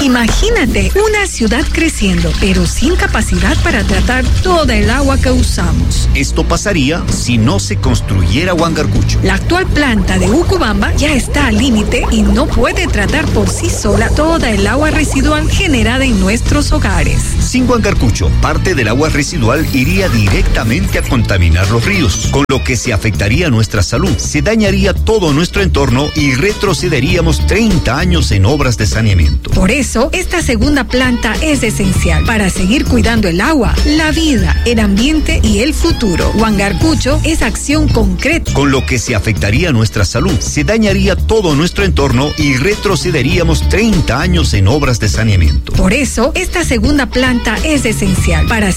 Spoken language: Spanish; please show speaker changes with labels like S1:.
S1: Imagínate una ciudad creciendo, pero sin capacidad para tratar toda el agua que usamos.
S2: Esto pasaría si no se construyera Huangarcucho.
S1: La actual planta de Ucubamba ya está al límite y no puede tratar por sí sola toda el agua residual generada en nuestros hogares.
S2: Sin Huangarcucho, parte del agua residual iría directamente a contaminar los ríos, con lo que se afectaría nuestra salud, se dañaría todo nuestro entorno y retrocederíamos 30 años en obras de saneamiento.
S1: Por eso, esta segunda planta es esencial para seguir cuidando el agua, la vida, el ambiente y el futuro. Huangarcucho es acción concreta,
S2: con lo que se afectaría nuestra salud, se dañaría todo nuestro entorno y retrocederíamos 30 años en obras de saneamiento.
S1: Por eso, esta segunda planta es esencial para